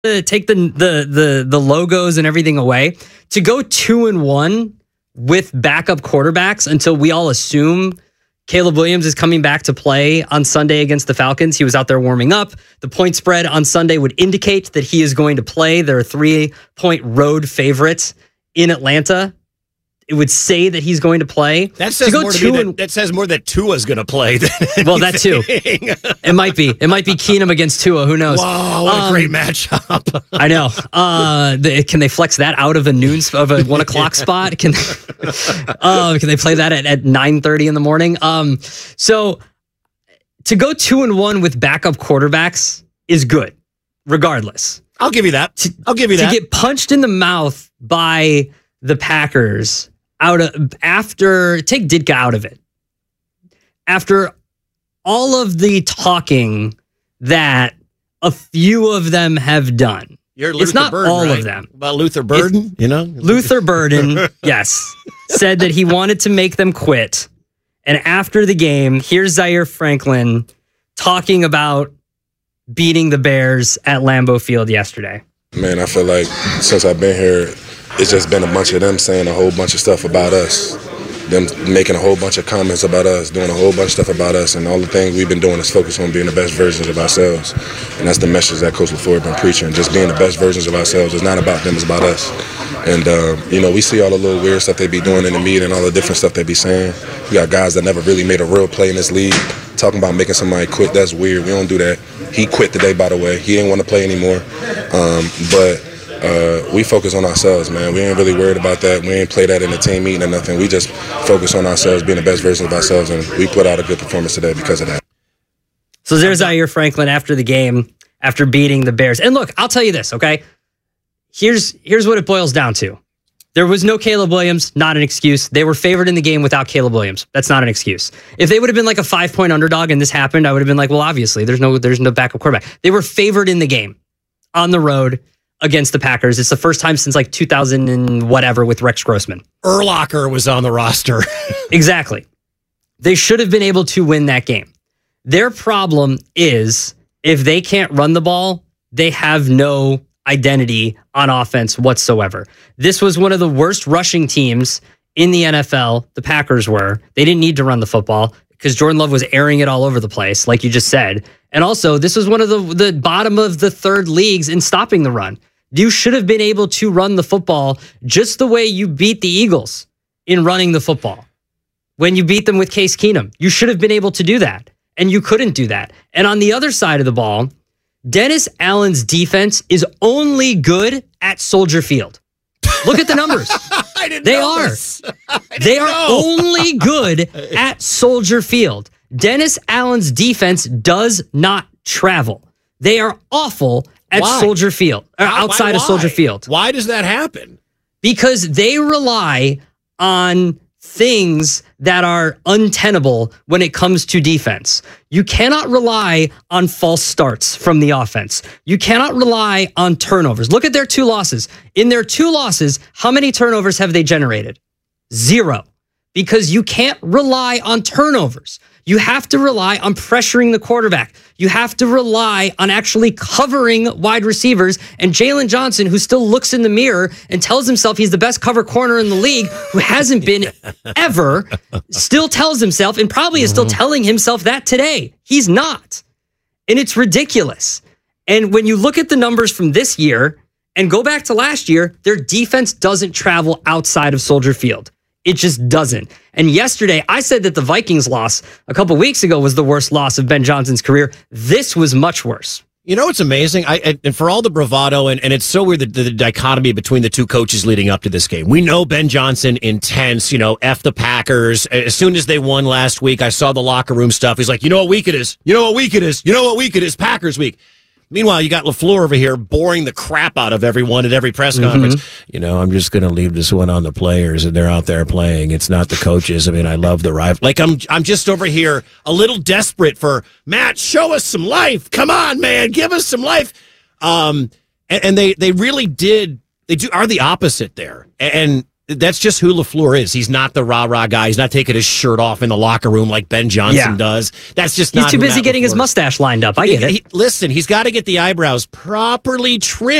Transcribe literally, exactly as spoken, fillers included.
to take the, the the the logos and everything away, to go two and one with backup quarterbacks until we all assume Caleb Williams is coming back to play on Sunday against the Falcons. He was out there warming up. The point spread on Sunday would indicate that he is going to play. They're a three-point road favorite in Atlanta. It would say that he's going to play. That says, to more, to me and, that, that says more that Tua's going to play than well, that too. It might be. It might be Keenum against Tua. Who knows? Wow, what um, a great matchup. I know. Uh, they, can they flex that out of a noon of a one o'clock spot? Can uh, can they play that at, at nine thirty in the morning? Um, so to go two and one with backup quarterbacks is good, regardless. I'll give you that. To, I'll give you to that. To get punched in the mouth by the Packers out of after take Ditka out of it. After all of the talking that a few of them have done. You're Luther it's not Burden, all right? of them. About Luther Burden, it's, you know? Luther Burden, yes, said that he wanted to make them quit. And after the game, here's Zaire Franklin talking about beating the Bears at Lambeau Field yesterday. Man, I feel like since I've been here, it's just been a bunch of them saying a whole bunch of stuff about us. Them making a whole bunch of comments about us, doing a whole bunch of stuff about us, and all the things we've been doing is focus on being the best versions of ourselves. And that's the message that Coach LaFleur been preaching, just being the best versions of ourselves. It's not about them, it's about us. And, um, you know, we see all the little weird stuff they be doing in the media and all the different stuff they be saying. We got guys that never really made a real play in this league, talking about making somebody quit. That's weird. We don't do that. He quit today, by the way. He didn't want to play anymore. Um, but... Uh, we focus on ourselves, man. We ain't really worried about that. We ain't play that in a team meeting or nothing. We just focus on ourselves, being the best version of ourselves, and we put out a good performance today because of that. So there's Zaire Franklin after the game, after beating the Bears. And look, I'll tell you this, okay? Here's here's what it boils down to. There was no Caleb Williams, not an excuse. They were favored in the game without Caleb Williams. That's not an excuse. If they would have been like a five-point underdog and this happened, I would have been like, well, obviously, there's no there's no backup quarterback. They were favored in the game on the road against the Packers. It's the first time since like two thousand and whatever with Rex Grossman. Urlacher was on the roster. Exactly. They should have been able to win that game. Their problem is if they can't run the ball, they have no identity on offense whatsoever. This was one of the worst rushing teams in the N F L. The Packers were. They didn't need to run the football because Jordan Love was airing it all over the place, like you just said. And also, this was one of the, the bottom of the third leagues in stopping the run. You should have been able to run the football just the way you beat the Eagles in running the football. When you beat them with Case Keenum, you should have been able to do that. And you couldn't do that. And on the other side of the ball, Dennis Allen's defense is only good at Soldier Field. Look at the numbers. I didn't they know are. This. They are know. only good at Soldier Field. Dennis Allen's defense does not travel. They are awful at Why? Soldier Field, or Why, outside why, of Soldier Field. Why does that happen? Because they rely on things that are untenable when it comes to defense. You cannot rely on false starts from the offense. You cannot rely on turnovers. Look at their two losses. In their two losses, how many turnovers have they generated? Zero. Because you can't rely on turnovers. You have to rely on pressuring the quarterback. You have to rely on actually covering wide receivers. And Jalen Johnson, who still looks in the mirror and tells himself he's the best cover corner in the league, who hasn't been ever, still tells himself, and probably is still telling himself that today. He's not. And it's ridiculous. And when you look at the numbers from this year and go back to last year, their defense doesn't travel outside of Soldier Field. It just doesn't. And yesterday, I said that the Vikings loss a couple weeks ago was the worst loss of Ben Johnson's career. This was much worse. You know what's amazing? I and for all the bravado, and, and it's so weird, the, the dichotomy between the two coaches leading up to this game. We know Ben Johnson, intense, you know, F the Packers. As soon as they won last week, I saw the locker room stuff. He's like, you know what week it is? You know what week it is? You know what week it is? Packers week. Meanwhile, you got LaFleur over here boring the crap out of everyone at every press conference. Mm-hmm. You know, I'm just going to leave this one on the players, and they're out there playing. It's not the coaches. I mean, I love the rival. Like, I'm I'm just over here a little desperate for, Matt, show us some life. Come on, man. Give us some life. Um, and, and they, they really did. They do are the opposite there. And that's just who LaFleur is. He's not the rah-rah guy. He's not taking his shirt off in the locker room like Ben Johnson Yeah. does. That's just He's not too who busy Matt getting his LaFleur is. mustache lined up. I get He- it. he- listen, he's got to get the eyebrows properly trimmed.